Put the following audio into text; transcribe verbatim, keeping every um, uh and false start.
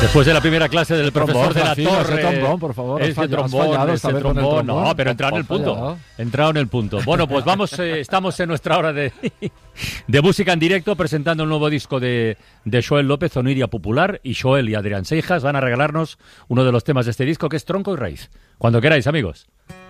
Después de la primera clase del profesor de la Racino, Torre. ese trombón, por favor. Ese Has trombón, fallado ese esta vez con el trombón. trombón. No, pero entrado en el Has punto. fallado. Entrado en el punto. Bueno, pues vamos, eh, estamos en nuestra hora de, de música en directo, presentando el nuevo disco de, de Xoel López, Oniria Popular, y Xoel y Adrián Seijas van a regalarnos uno de los temas de este disco, que es Tronco y Raíz. Cuando queráis, amigos.